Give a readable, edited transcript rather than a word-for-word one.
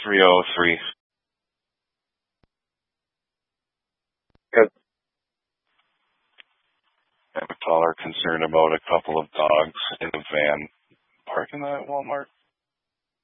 303. Good. I have a caller concerned about a couple of dogs in a van parking lot at Walmart.